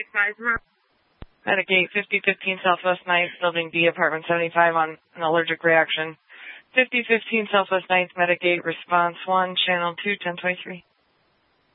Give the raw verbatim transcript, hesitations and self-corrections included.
Medicate fifty fifteen Southwest ninth, Building D, Apartment seventy-five on an allergic reaction. fifty fifteen Southwest ninth, Medicate, response one, channel two, ten twenty-three.